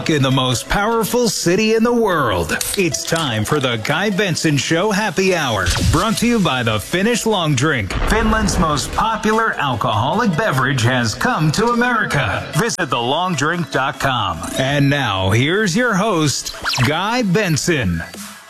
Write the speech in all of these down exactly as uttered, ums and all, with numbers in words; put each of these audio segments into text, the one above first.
talk in the most powerful city in the world. It's time for the Guy Benson Show Happy Hour, brought to you by the Finnish Long Drink. Finland's most popular alcoholic beverage has come to America. Visit the long drink dot com. And now, here's your host, Guy Benson.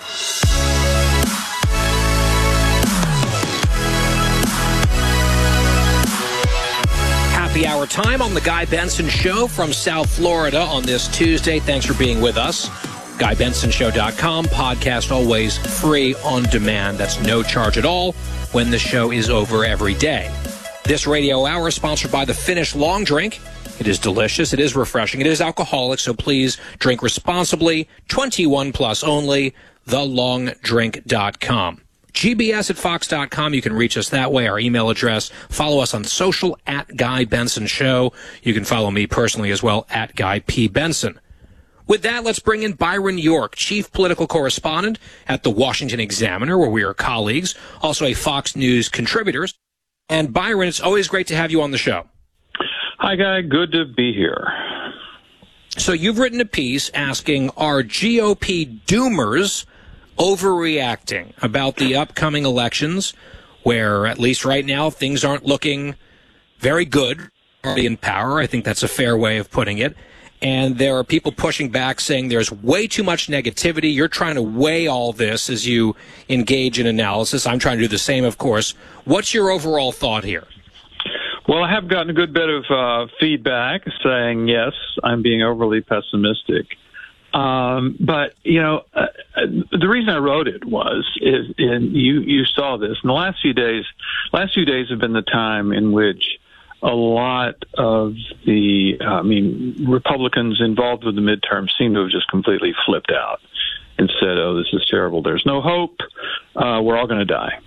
Happy hour time on the Guy Benson Show from South Florida on this Tuesday. Thanks for being with us. Guy Benson Show dot com. Podcast always free on demand. That's no charge at all when the show is over every day. This radio hour is sponsored by the Finnish Long Drink. It is delicious. It is refreshing. It is alcoholic, so please drink responsibly. twenty-one plus only. the long drink dot com. G B S at fox dot com. You can reach us that way. Our email address. Follow us on social at Guy Benson Show. You can follow me personally as well at Guy P. Benson. With that, let's bring in Byron York, chief political correspondent at the Washington Examiner, where we are colleagues, also a Fox News contributor. And Byron, it's always great to have you on the show. Hi, Guy. Good to be here. So you've written a piece asking, are G O P doomers overreacting about the upcoming elections, where at least right now things aren't looking very good in power? I think that's a fair way of putting it. And there are people pushing back saying there's way too much negativity. You're trying to weigh all this as you engage in analysis. I'm trying to do the same, of course. What's your overall thought here? Well, I have gotten a good bit of uh, feedback saying, yes, I'm being overly pessimistic. Um, but, you know, uh, the reason I wrote it was, is, and you, you saw this, in the last few days, last few days have been the time in which a lot of the, uh, I mean, Republicans involved with the midterms seem to have just completely flipped out and said, oh, this is terrible. There's no hope. Uh, we're all going to die.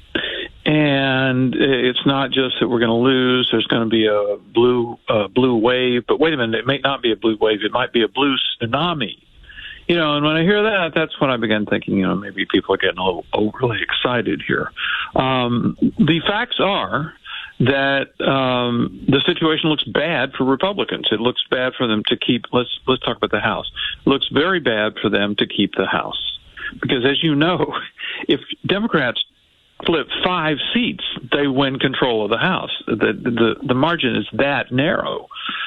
And it's not just that we're going to lose. There's going to be a blue, uh, blue wave. But wait a minute, it may not be a blue wave. It might be a blue tsunami. You know, and when I hear that, that's when I began thinking, you know, maybe people are getting a little overly excited here. Um, the facts are that um, the situation looks bad for Republicans. It looks bad for them to keep, let's let's talk about the House. It looks very bad for them to keep the House. Because as you know, if Democrats flip five seats, they win control of the House. The the, the margin is that narrow.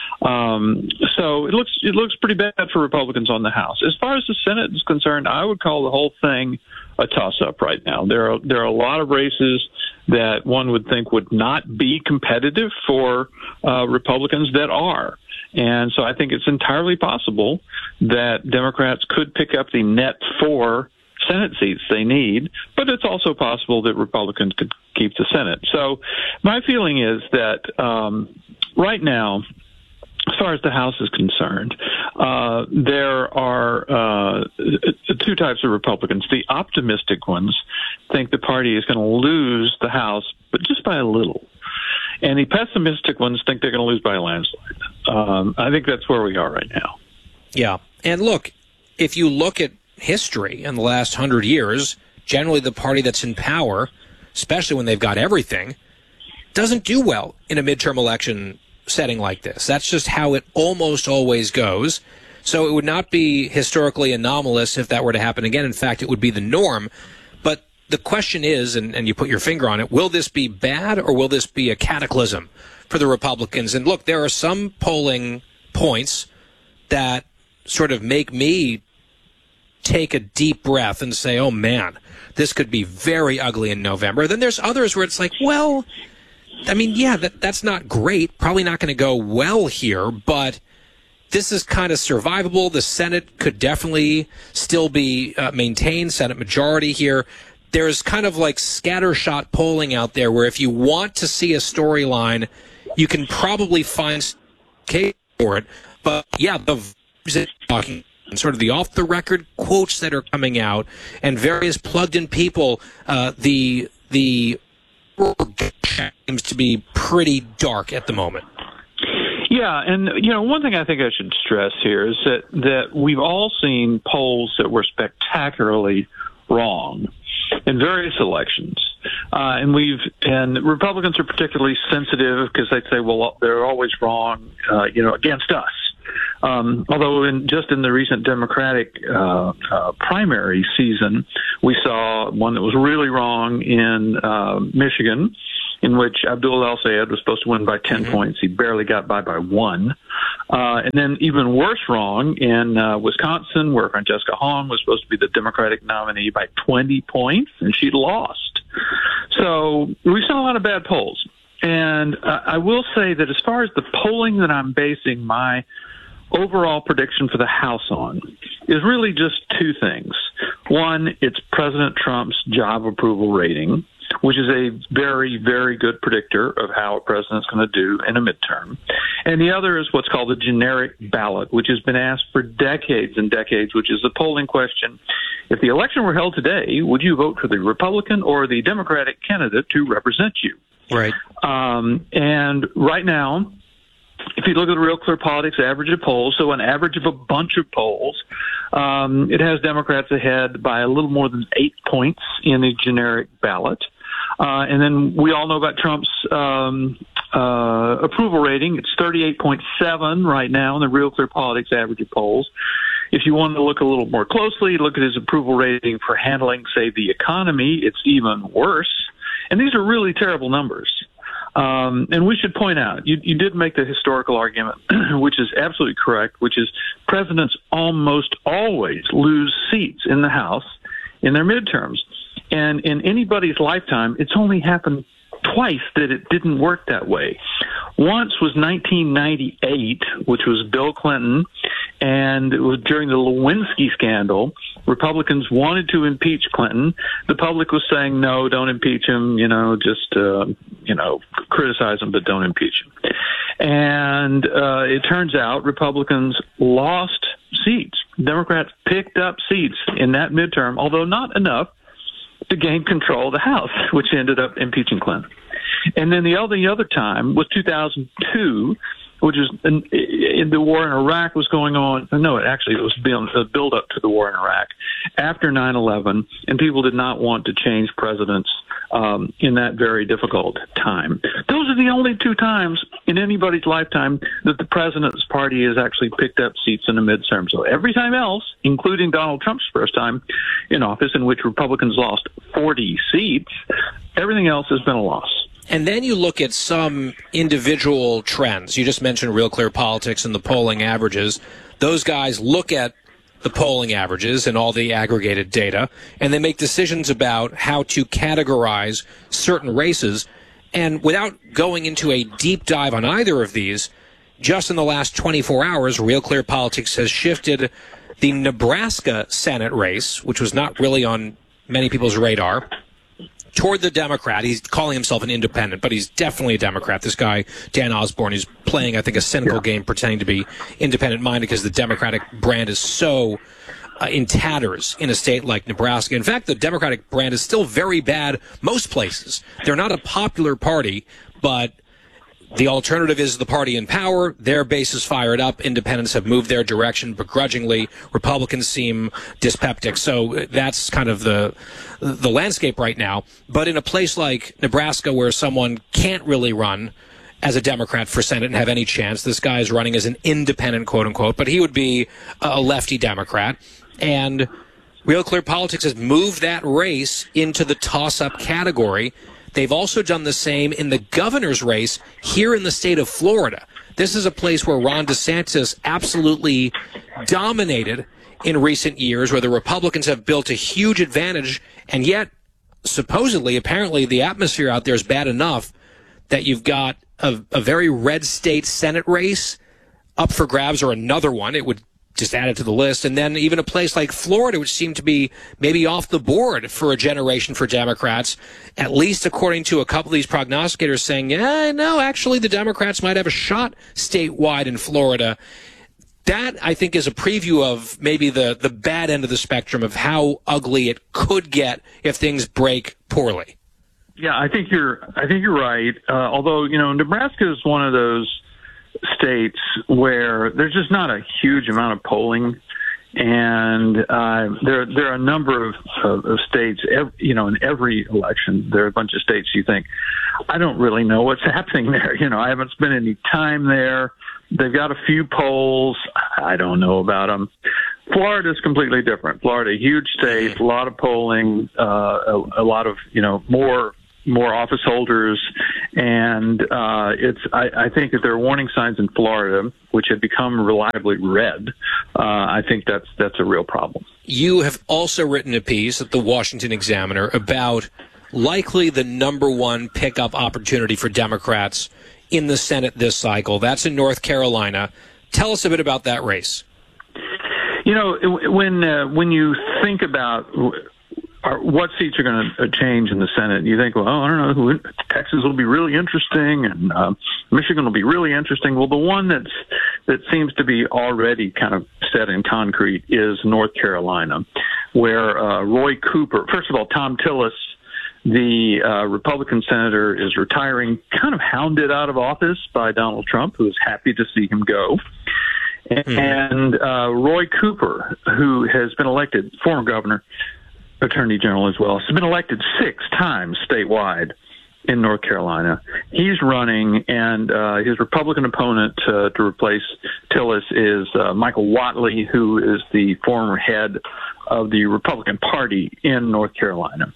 Um, so it looks it looks pretty bad for Republicans on the House. As far as the Senate is concerned, I would call the whole thing a toss-up right now. There are there are a lot of races that one would think would not be competitive for uh, Republicans that are. And so I think it's entirely possible that Democrats could pick up the net four Senate seats they need, but it's also possible that Republicans could keep the Senate. So my feeling is that um, right now, as far as the House is concerned, uh, there are uh, two types of Republicans. The optimistic ones think the party is going to lose the House, but just by a little. And the pessimistic ones think they're going to lose by a landslide. Um, I think that's where we are right now. Yeah. And look, if you look at history in the last hundred years, generally the party that's in power, especially when they've got everything, doesn't do well in a midterm election setting like this. That's just how it almost always goes. So it would not be historically anomalous if that were to happen again. In fact, it would be the norm. But the question is, and, and you put your finger on it, will this be bad or will this be a cataclysm for the Republicans? And look, there are some polling points that sort of make me take a deep breath and say, oh man, this could be very ugly in November. Then there's others where it's like, well, I mean, yeah, that that's not great. Probably not going to go well here, but this is kind of survivable. The Senate could definitely still be uh, maintained, Senate majority here. There's kind of like scattershot polling out there where if you want to see a storyline, you can probably find case for it. But yeah, the talking sort of the off-the-record quotes that are coming out and various plugged-in people, uh, the the seems to be pretty dark at the moment. Yeah, and you know, one thing I think I should stress here is that that we've all seen polls that were spectacularly wrong in various elections, uh, and we've and Republicans are particularly sensitive because they say, well, they're always wrong, uh, you know, against us. Um, although in, just in the recent Democratic uh, uh, primary season, we saw one that was really wrong in uh, Michigan, in which Abdul El-Sayed was supposed to win by ten mm-hmm. points. He barely got by by one. Uh, and then even worse wrong in uh, Wisconsin, where Francesca Hong was supposed to be the Democratic nominee by twenty points, and she lost. So we saw a lot of bad polls. And uh, I will say that as far as the polling that I'm basing my overall prediction for the House on is really just two things. One, it's President Trump's job approval rating, which is a very, very good predictor of how a president's going to do in a midterm. And the other is what's called the generic ballot, which has been asked for decades and decades, which is the polling question. If the election were held today, would you vote for the Republican or the Democratic candidate to represent you? Right. Um, and right now, if you look at the Real Clear Politics average of polls, so an average of a bunch of polls, um, it has Democrats ahead by a little more than eight points in the generic ballot. Uh, and then we all know about Trump's um, uh, approval rating. It's thirty-eight point seven right now in the Real Clear Politics average of polls. If you want to look a little more closely, look at his approval rating for handling, say, the economy, it's even worse. And these are really terrible numbers. Um, and we should point out, you, you did make the historical argument, which is absolutely correct, which is presidents almost always lose seats in the House in their midterms. And in anybody's lifetime, it's only happened twice that it didn't work that way. Once was nineteen ninety-eight, which was Bill Clinton, and it was during the Lewinsky scandal. Republicans wanted to impeach Clinton. The public was saying, no, don't impeach him, you know, just, uh, you know, criticize him, but don't impeach him. And uh, it turns out Republicans lost seats. Democrats picked up seats in that midterm, although not enough to gain control of the House, which ended up impeaching Clinton. And then the other, the other time was two thousand two, which is in, in the war in Iraq was going on. No, it actually it was build, the build up to the war in Iraq after nine eleven, and people did not want to change presidents um, in that very difficult time. Those are the only two times in anybody's lifetime that the president's party has actually picked up seats in the midterm. So every time else, including Donald Trump's first time in office, in which Republicans lost forty seats, everything else has been a loss. And then you look at some individual trends. You just mentioned Real Clear Politics and the polling averages. Those guys look at the polling averages and all the aggregated data, and they make decisions about how to categorize certain races. And without going into a deep dive on either of these, just in the last twenty-four hours, Real Clear Politics has shifted the Nebraska Senate race, which was not really on many people's radar, toward the Democrat. He's calling himself an independent, but he's definitely a Democrat. This guy, Dan Osborne, is playing, I think, a cynical yeah. game pretending to be independent-minded because the Democratic brand is so uh, in tatters in a state like Nebraska. In fact, the Democratic brand is still very bad most places. They're not a popular party, but the alternative is the party in power. Their base is fired up. Independents have moved their direction begrudgingly. Republicans seem dyspeptic. So that's kind of the the landscape right now. But in a place like Nebraska, where someone can't really run as a Democrat for Senate and have any chance, this guy is running as an independent, quote unquote, but he would be a lefty Democrat. And Real Clear Politics has moved that race into the toss-up category. They've also done the same in the governor's race here in the state of Florida. This is a place where Ron DeSantis absolutely dominated in recent years, where the Republicans have built a huge advantage, and yet, supposedly, apparently, the atmosphere out there is bad enough that you've got a, a very red state Senate race up for grabs, or another one. It would just add it to the list. And then even a place like Florida, which seemed to be maybe off the board for a generation for Democrats, at least according to a couple of these prognosticators saying, yeah, no, actually the Democrats might have a shot statewide in Florida. That, I think, is a preview of maybe the, the bad end of the spectrum of how ugly it could get if things break poorly. Yeah, I think you're, I think you're right. Uh, although, you know, Nebraska is one of those states where there's just not a huge amount of polling, and uh, there there are a number of, of, of states. Every, you know, in every election, there are a bunch of states you think, I don't really know what's happening there. You know, I haven't spent any time there, they've got a few polls. I don't know about them. Florida is completely different. Florida, a huge state, a lot of polling, uh, a, a lot of, you know, more more office holders, and uh, it's. I, I think that there are warning signs in Florida, which have become reliably red. Uh, I think that's that's a real problem. You have also written a piece at the Washington Examiner about likely the number one pickup opportunity for Democrats in the Senate this cycle. That's in North Carolina. Tell us a bit about that race. You know, when uh, when you think about are, what seats are going to change in the Senate, you think, well, I don't know, Texas will be really interesting, and uh, Michigan will be really interesting. Well, the one that's that seems to be already kind of set in concrete is North Carolina, where uh, Roy Cooper, first of all, Tom Tillis, the uh, Republican senator, is retiring, kind of hounded out of office by Donald Trump, who is happy to see him go. Mm-hmm. And uh, Roy Cooper, who has been elected, former governor, attorney general as well, has been elected six times statewide in North Carolina. He's running, and uh, his Republican opponent uh, to replace Tillis is uh, Michael Whatley, who is the former head of the Republican Party in North Carolina.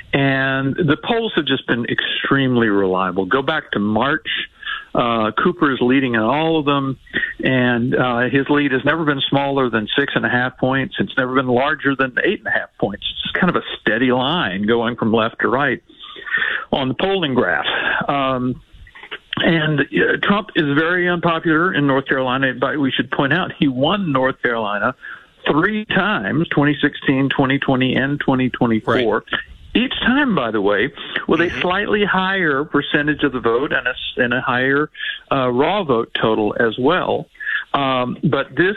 And the polls have just been extremely reliable. Go back to March. Uh, Cooper is leading in all of them, and uh, his lead has never been smaller than six and a half points. It's never been larger than eight and a half points. It's just kind of a steady line going from left to right on the polling graph. Um, and uh, Trump is very unpopular in North Carolina, but we should point out he won North Carolina three times, twenty sixteen, twenty twenty, and twenty twenty-four. Right. Each time, by the way, with a slightly higher percentage of the vote and a, and a higher uh, raw vote total as well. Um, but this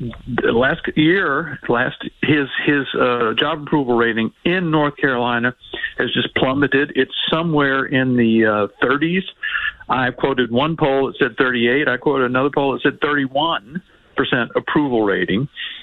last year, last his his uh, job approval rating in North Carolina has just plummeted. It's somewhere in the uh, thirties. I quoted one poll that said thirty-eight. I quoted another poll that said thirty-one percent approval rating.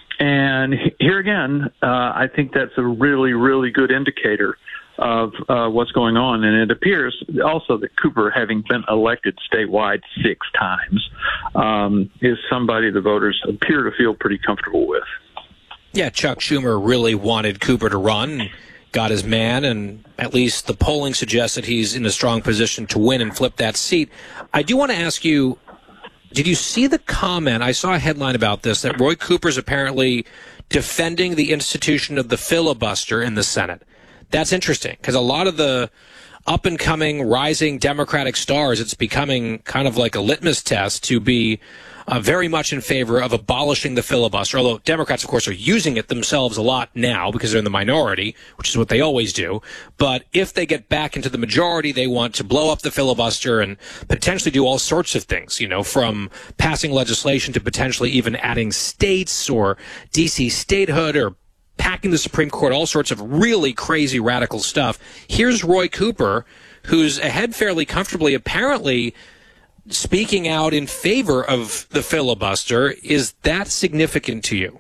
And here again, uh, I think that's a really, really good indicator of uh, what's going on. And it appears also that Cooper, having been elected statewide six times, um, is somebody the voters appear to feel pretty comfortable with. Yeah, Chuck Schumer really wanted Cooper to run, got his man, and at least the polling suggests that he's in a strong position to win and flip that seat. I do want to ask you, did you see the comment? I saw a headline about this, that Roy Cooper's apparently defending the institution of the filibuster in the Senate. That's interesting, because a lot of the up-and-coming, rising Democratic stars, it's becoming kind of like a litmus test to be uh, very much in favor of abolishing the filibuster, although Democrats, of course, are using it themselves a lot now because they're in the minority, which is what they always do. But if they get back into the majority, they want to blow up the filibuster and potentially do all sorts of things, you know, from passing legislation to potentially even adding states or D C statehood or packing the Supreme Court, all sorts of really crazy radical stuff. Here's Roy Cooper, who's ahead fairly comfortably, apparently speaking out in favor of the filibuster. Is that significant to you?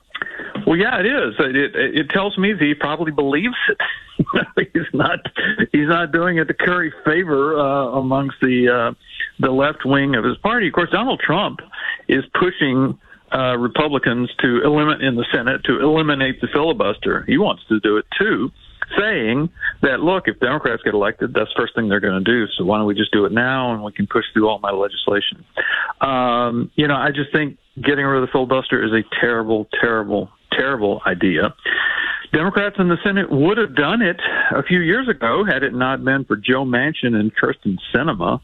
Well, yeah, it is. It, it, it tells me that he probably believes it. he's not. He's not doing it to curry favor uh, amongst the uh, the left wing of his party. Of course, Donald Trump is pushing uh, Republicans to eliminate in the Senate to eliminate the filibuster. He wants to do it too, saying that, look, if Democrats get elected, that's the first thing they're going to do. So why don't we just do it now and we can push through all my legislation? Um, you know, I just think getting rid of the filibuster is a terrible, terrible, terrible idea. Democrats in the Senate would have done it a few years ago had it not been for Joe Manchin and Kyrsten Sinema,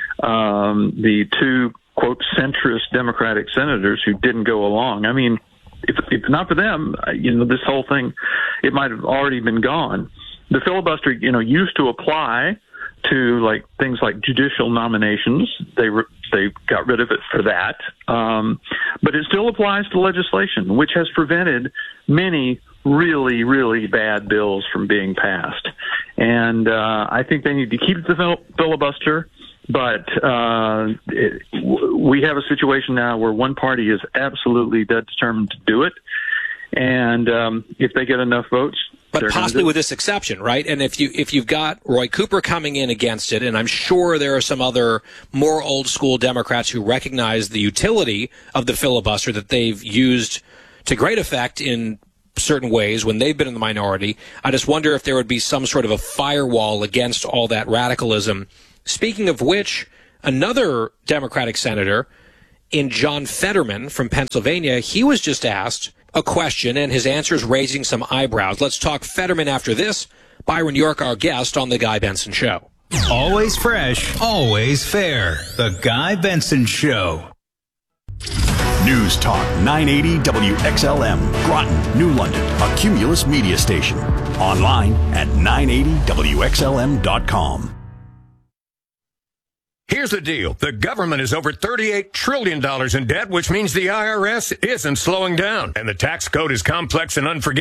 um, the two, quote, centrist Democratic senators who didn't go along. I mean, if, if not for them, you know, this whole thing, it might have already been gone. The filibuster, you know, used to apply to like things like judicial nominations. They re- they got rid of it for that, um, but it still applies to legislation, which has prevented many really, really bad bills from being passed. And uh, I think they need to keep the fil- filibuster. But uh, it, w- we have a situation now where one party is absolutely dead determined to do it. And um, if they get enough votes, But possibly with this exception, right? And if you if you've got Roy Cooper coming in against it, and I'm sure there are some other more old school Democrats who recognize the utility of the filibuster that they've used to great effect in certain ways when they've been in the minority. I just wonder if there would be some sort of a firewall against all that radicalism. Speaking of which, another Democratic senator in John Fetterman from Pennsylvania, he was just asked a question, and his answer is raising some eyebrows. Let's talk Fetterman after this. Byron York, our guest on The Guy Benson Show. Always fresh, always fair. The Guy Benson Show. News Talk nine eighty W X L M, Groton, New London, a Cumulus media station. Online at nine eighty W X L M dot com. Here's the deal. The government is over thirty-eight trillion dollars in debt, which means the I R S isn't slowing down. And the tax code is complex and unforgiving.